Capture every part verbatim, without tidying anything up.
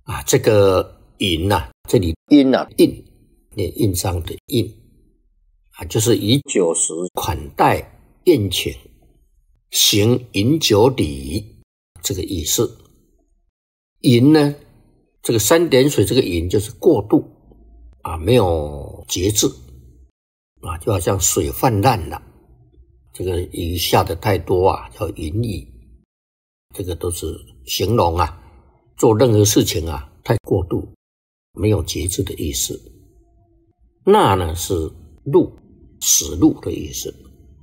啊，这个引啊，这里印啊印，念印上的印啊，就是以酒食款待宴请，行饮酒礼这个意思。饮呢，这个三点水这个饮就是过度啊，没有节制啊，就好像水泛滥了，这个雨下的太多啊，叫淫雨，这个都是形容啊，做任何事情啊太过度，没有节制的意思。那呢是路，死路的意思。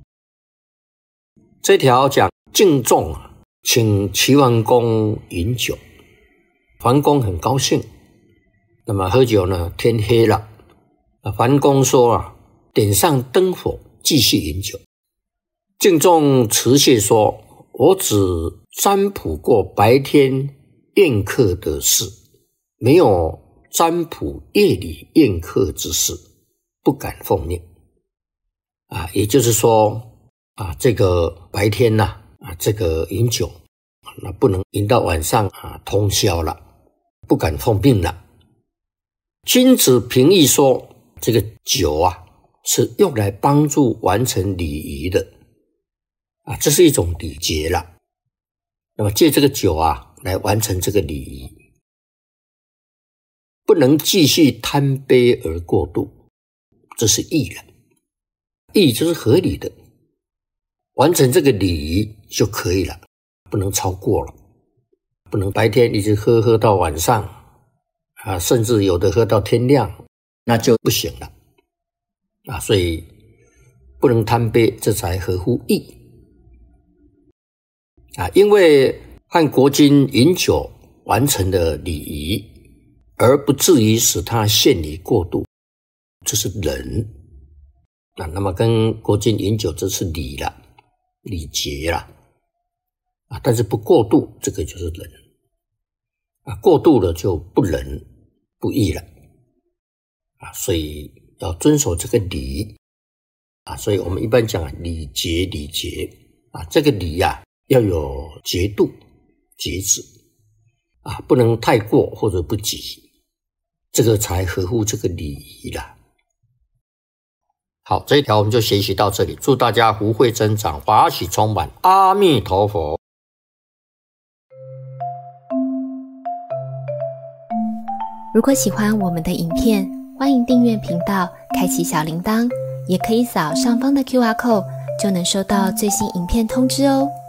这条讲敬重啊，请齐桓公饮酒。桓公很高兴，那么喝酒呢，天黑了，桓公说啊，点上灯火，继续饮酒。敬重辞谢说，我只占卜过白天宴客的事，没有占卜夜里宴客之事，不敢奉命。啊，也就是说啊，这个白天呐、啊，啊，这个饮酒，那不能饮到晚上啊，通宵了。不敢奉命了。君子评议说，这个酒啊是用来帮助完成礼仪的啊，这是一种礼节了。那么借这个酒啊来完成这个礼仪，不能继续贪杯而过度，这是义了。义就是合理的，完成这个礼仪就可以了，不能超过了。不能白天一直喝喝到晚上啊，甚至有的喝到天亮，那就不行了啊！所以不能贪杯，这才合乎义啊！因为和国君饮酒完成的礼仪，而不至于使他陷于过度，这是仁啊。那么跟国君饮酒，这是礼了，礼节了啊！但是不过度，这个就是仁。啊，过度了就不仁不义了啊，所以要遵守这个礼啊，所以我们一般讲礼节礼节啊，这个礼啊要有节度节制啊，不能太过或者不及，这个才合乎这个礼仪啦。好，这一条我们就学习到这里，祝大家福慧增长，法喜充满，阿弥陀佛。 如果喜欢我们的影片，欢迎订阅频道，开启小铃铛，也可以扫上方的 Q R code， 就能收到最新影片通知哦。